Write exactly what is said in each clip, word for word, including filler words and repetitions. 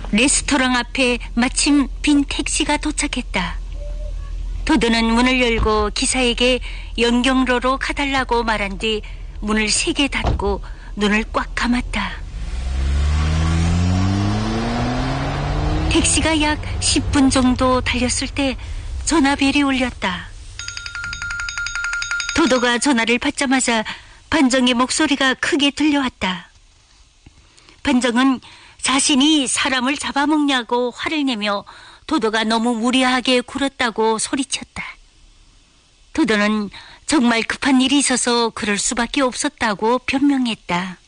레스토랑 앞에 마침 빈 택시가 도착했다. 도도는 문을 열고 기사에게 연경로로 가달라고 말한 뒤 문을 세게 닫고 눈을 꽉 감았다. 택시가 약 십 분 정도 달렸을 때 전화벨이 울렸다. 도도가 전화를 받자마자 반정의 목소리가 크게 들려왔다. 반정은 자신이 사람을 잡아먹냐고 화를 내며 도도가 너무 무리하게 굴었다고 소리쳤다. 도도는 정말 급한 일이 있어서 그럴 수밖에 없었다고 변명했다.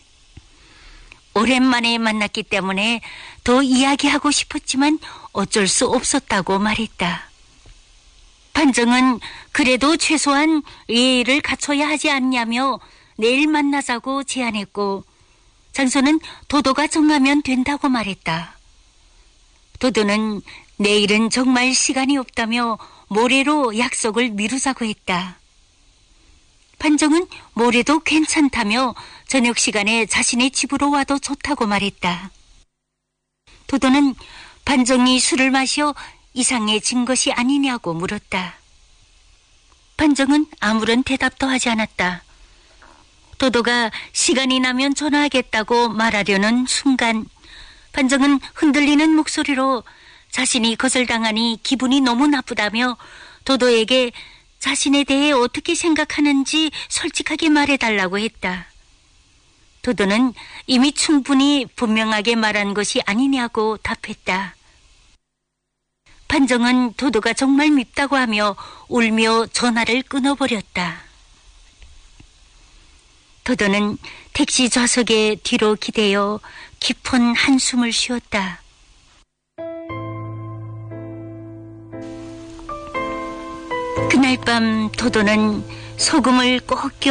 오랜만에 만났기 때문에 더 이야기하고 싶었지만 어쩔 수 없었다고 말했다. 반정은 그래도 최소한 예의를 갖춰야 하지 않냐며 내일 만나자고 제안했고 장소는 도도가 정하면 된다고 말했다. 도도는 내일은 정말 시간이 없다며 모레로 약속을 미루자고 했다. 반정은 모레도 괜찮다며 저녁 시간에 자신의 집으로 와도 좋다고 말했다. 도도는 반정이 술을 마셔 이상해진 것이 아니냐고 물었다. 반정은 아무런 대답도 하지 않았다. 도도가 시간이 나면 전화하겠다고 말하려는 순간 반정은 흔들리는 목소리로 자신이 거절당하니 기분이 너무 나쁘다며 도도에게 자신에 대해 어떻게 생각하는지 솔직하게 말해달라고 했다. 도도는 이미 충분히 분명하게 말한 것이 아니냐고 답했다. 반정은 도도가 정말 밉다고 하며 울며 전화를 끊어버렸다. 도도는 택시 좌석에 뒤로 기대어 깊은 한숨을 쉬었다. 그날 밤 도도는 소금을 꼭